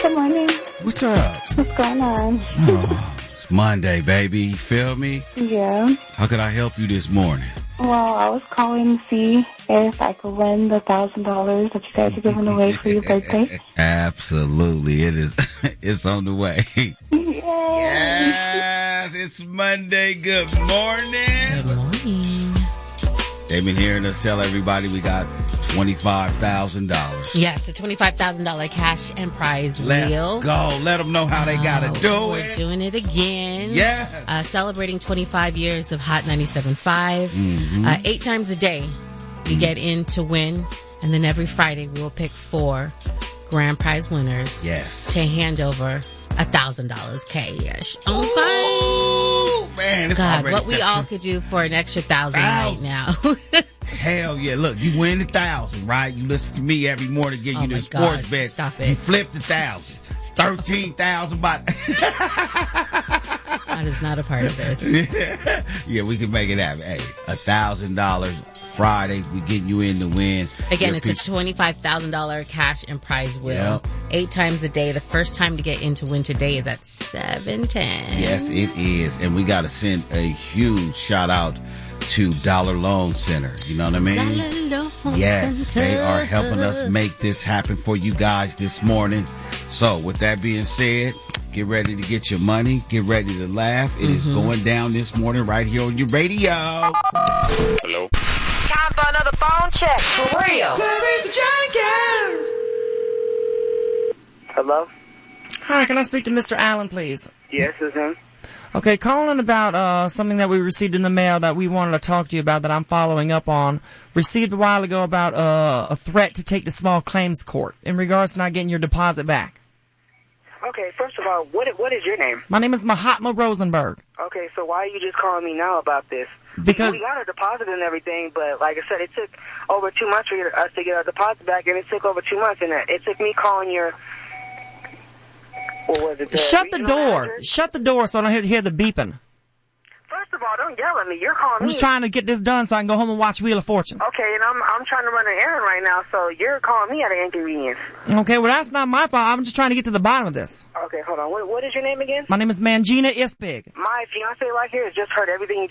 Good morning. What's up? What's going on? Oh, it's Monday, baby. You feel me? Yeah. How could I help you this morning? Well, I was calling to see if I could win the $1,000 that you guys are giving away for your birthday. Absolutely. It is. It's on the way. Yay. Yes, it's Monday. Good morning. Good morning. They've been hearing us tell everybody we got $25,000. Yes, a $25,000 cash and prize Let's wheel. go. Let them know how they got to do We're it. doing it again. Yeah. Celebrating 25 years of Hot 97.5. 8 times a day you get in to win. And then every Friday we will pick 4 grand prize winners. Yes. To hand over $1,000 cash. Okay. Oh, man. It's God, already what we September. all could do for an extra 1,000 right now. Hell yeah. Look, you win 1,000, right? You listen to me every morning, give Oh you my the sports gosh, bet. stop it. You flipped 1,000. 13,000 by... That is not a part of this. Yeah, we can make it happen. Hey, $1,000 Friday. We getting you in to win. Again, Your it's a $25,000 cash and prize wheel. Yep. 8 times a day. The first time to get in to win today is at 7:10. Yes, it is. And we got to send a huge shout out to Dollar Loan Center. You know what I mean? Dollar Loan Yes, Center. they are helping us make this happen for you guys this morning. So, with that being said, get ready to get your money. Get ready to laugh. It is going down this morning right here on your radio. Hello? Time for another phone check. For real. Hello? Hi, can I speak to Mr. Allen, please? Yes, it's him. Okay, calling about something that we received in the mail that we wanted to talk to you about that I'm following up on. Received a while ago about a threat to take to small claims court in regards to not getting your deposit back. Okay, first of all, what is your name? My name is Mahatma Rosenberg. Okay, so why are you just calling me now about this? Because we got our deposit and everything, but like I said, it took over 2 months for us to get our deposit back, and it took over 2 months, and it took me calling your... What was it? shut the regional door. manager? Shut the door so I don't hear the beeping. First of all, don't yell at me. You're calling I'm me. just trying to get this done so I can go home and watch Wheel of Fortune. Okay, and I'm trying to run an errand right now, so you're calling me at an inconvenience. Okay, well, that's not my fault. I'm just trying to get to the bottom of this. Okay, hold on. What is your name again? My name is Mangina Ispig. My fiance right here has just heard everything